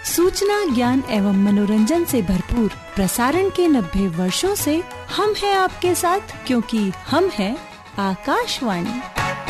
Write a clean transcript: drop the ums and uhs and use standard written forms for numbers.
सूचना, ज्ञान एवं मनोरंजन से भरपूर प्रसारण के 90 वर्षों से हम हैं आपके साथ, क्योंकि हम हैं आकाशवाणी।